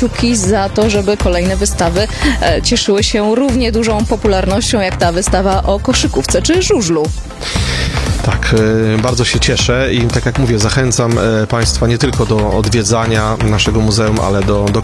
kciuki za to, żeby kolejne wystawy cieszyły się równie dużą popularnością jak ta wystawa o koszykówce czy żużlu. Tak, bardzo się cieszę i tak jak mówię, zachęcam Państwa nie tylko do odwiedzania naszego muzeum, ale do